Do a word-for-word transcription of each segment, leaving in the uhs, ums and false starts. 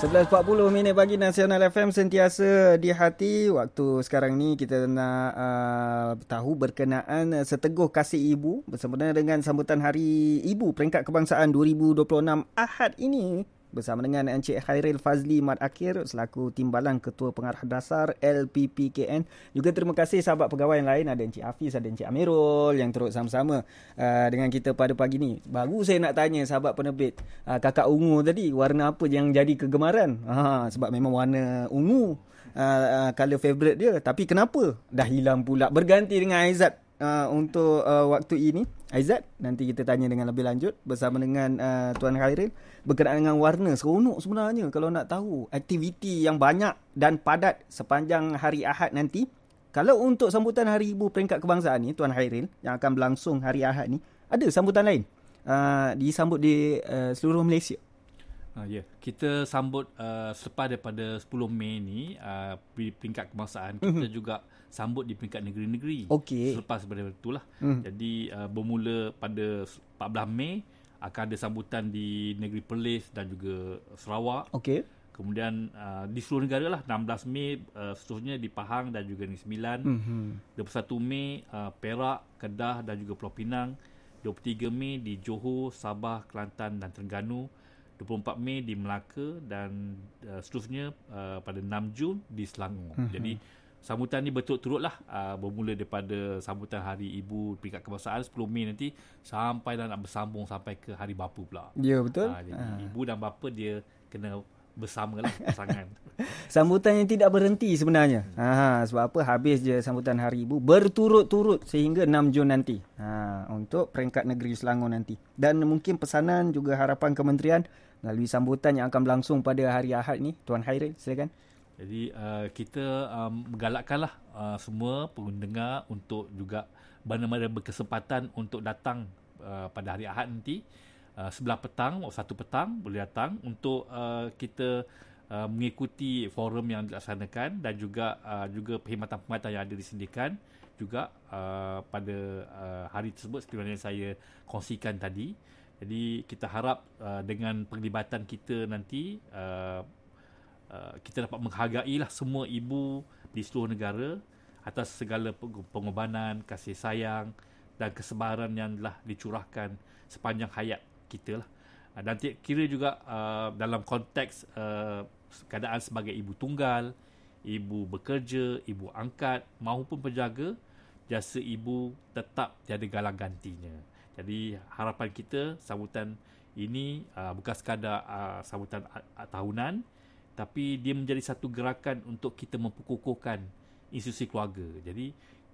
sebelas empat puluh minit pagi, Nasional F M sentiasa di hati. Waktu sekarang ni kita nak uh, tahu berkenaan uh, seteguh kasih ibu bersempena dengan sambutan Hari Ibu Peringkat Kebangsaan dua ribu dua puluh enam Ahad ini bersama dengan Encik Khairil Fazli Mat Akhir selaku Timbalan Ketua Pengarah Dasar L P P K N. Juga terima kasih sahabat pegawai yang lain, ada Encik Hafiz, ada Encik Amirul yang turut sama-sama uh, dengan kita pada pagi ni. Baru saya nak tanya sahabat penerbit, uh, kakak ungu tadi, warna apa yang jadi kegemaran? Ha, sebab memang warna ungu uh, uh, colour favourite dia. Tapi kenapa dah hilang pula, berganti dengan Aizat uh, untuk uh, waktu ini? Aizat, nanti kita tanya dengan lebih lanjut bersama dengan uh, Tuan Khairil berkenaan dengan warna. Seronok sebenarnya kalau nak tahu aktiviti yang banyak dan padat sepanjang hari Ahad nanti. Kalau untuk sambutan Hari Ibu Peringkat Kebangsaan ni, Tuan Khairil, yang akan berlangsung hari Ahad ni, ada sambutan lain uh, disambut di uh, seluruh Malaysia? Uh, ya, yeah. Kita sambut uh, selepas daripada sepuluh Mei ni uh, peringkat kebangsaan, kita mm-hmm. juga sambut di peringkat negeri-negeri. Okey. Selepas daripada itulah. Mm. Jadi uh, bermula pada empat belas Mei akan ada sambutan di negeri Perlis dan juga Sarawak. Okey. Kemudian uh, di seluruh negara lah, enam belas Mei uh, seterusnya di Pahang dan juga Negeri Sembilan. Mm-hmm. dua puluh satu Mei uh, Perak, Kedah dan juga Pulau Pinang. dua puluh tiga Mei di Johor, Sabah, Kelantan dan Terengganu. dua puluh empat Mei di Melaka dan uh, seterusnya uh, pada enam Jun di Selangor. Mm-hmm. Jadi sambutan ni berturut-turut lah, uh, bermula daripada sambutan Hari Ibu Peringkat Kebangsaan sepuluh Mei nanti sampai dan nak bersambung sampai ke Hari Bapa pula. Ya, betul. Uh, jadi uh. ibu dan bapa dia kena bersama lah pasangan. Sambutan yang tidak berhenti sebenarnya. Hmm. Ha, sebab apa? Habis je sambutan Hari Ibu berturut-turut sehingga enam Jun nanti. Ha, untuk peringkat negeri Selangor nanti. Dan mungkin pesanan juga harapan kementerian melalui sambutan yang akan berlangsung pada hari Ahad ni. Tuan Khairil, silakan. Jadi uh, kita um, menggalakkanlah uh, semua pendengar untuk juga mana-mana berkesempatan untuk datang uh, pada hari Ahad nanti. Uh, sebelah petang, satu petang boleh datang untuk uh, kita uh, mengikuti forum yang dilaksanakan dan juga uh, juga perkhidmatan-perkhidmatan yang ada disediakan juga uh, pada uh, hari tersebut seperti mana yang saya kongsikan tadi. Jadi kita harap uh, dengan penglibatan kita nanti uh, uh, kita dapat menghargailah semua ibu di seluruh negara atas segala pengorbanan, kasih sayang dan kesabaran yang telah dicurahkan sepanjang hayat kita lah. Dan kira juga uh, dalam konteks uh, keadaan sebagai ibu tunggal, ibu bekerja, ibu angkat maupun penjaga, jasa ibu tetap tiada galang gantinya. Jadi harapan kita sambutan ini uh, bukan sekadar uh, sambutan uh, tahunan, tapi dia menjadi satu gerakan untuk kita memperkukuhkan institusi keluarga. Jadi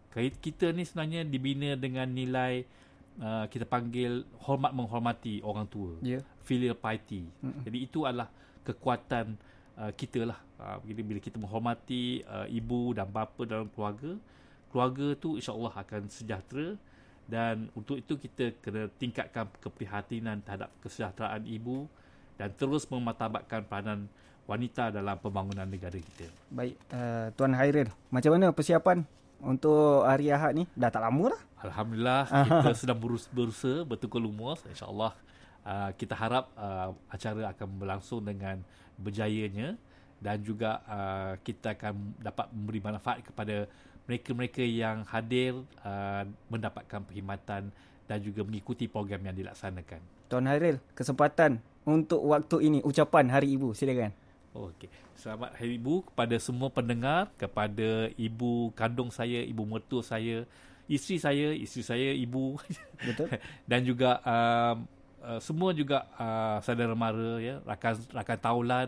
kita ni sebenarnya dibina dengan nilai Uh, kita panggil hormat menghormati orang tua, yeah. Filial piety. Mm-hmm. Jadi itu adalah kekuatan uh, kita lah. Uh, bila, bila kita menghormati uh, ibu dan bapa dalam keluarga, keluarga tu insya-Allah akan sejahtera. Dan untuk itu kita kena tingkatkan keprihatinan terhadap kesejahteraan ibu dan terus memartabatkan peranan wanita dalam pembangunan negara kita. Baik, uh, Tuan Khairil, macam mana persiapan untuk hari Ahad ni? Dah tak lama lah. Alhamdulillah, kita sedang berus- berusaha bertukar lumus. InsyaAllah uh, kita harap uh, acara akan berlangsung dengan berjayanya dan juga uh, kita akan dapat memberi manfaat kepada mereka-mereka yang hadir uh, mendapatkan perkhidmatan dan juga mengikuti program yang dilaksanakan. Tuan Khairil, kesempatan untuk waktu ini, ucapan Hari Ibu, silakan. Okey. Selamat Hari Ibu kepada semua pendengar, kepada ibu kandung saya, ibu mertua saya, isteri saya, isteri saya ibu. Betul. Dan juga uh, uh, semua juga uh, saudara mara, ya, rakan rakan taulan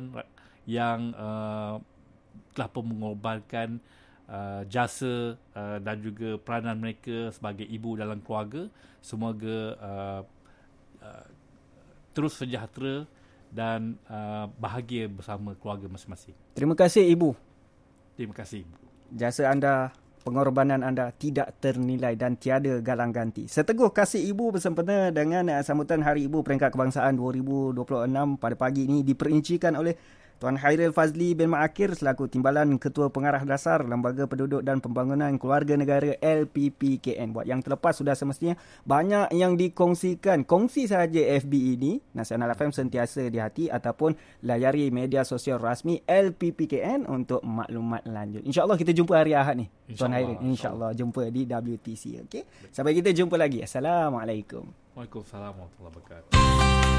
yang uh, telah mengorbankan uh, jasa uh, dan juga peranan mereka sebagai ibu dalam keluarga. Semoga uh, uh, terus sejahtera dan uh, bahagia bersama keluarga masing-masing. Terima kasih Ibu. Terima kasih Ibu. Jasa anda, pengorbanan anda tidak ternilai dan tiada galang ganti. Seteguh kasih Ibu bersempena dengan uh, sambutan Hari Ibu Peringkat Kebangsaan dua ribu dua puluh enam pada pagi ini diperincikan oleh Tuan Hairil Fazli bin Maakir selaku Timbalan Ketua Pengarah Dasar Lembaga Penduduk dan Pembangunan Keluarga Negara L P P K N. Buat yang terlepas sudah semestinya banyak yang dikongsikan. Kongsi sahaja F B ini, Nasional F M sentiasa di hati, ataupun layari media sosial rasmi L P P K N untuk maklumat lanjut. InsyaAllah kita jumpa hari Ahad ni. Tuan Hairil, InsyaAllah jumpa di W T C. Okay? Sampai kita jumpa lagi. Assalamualaikum. Waalaikumsalam warahmatullahi wabarakatuh.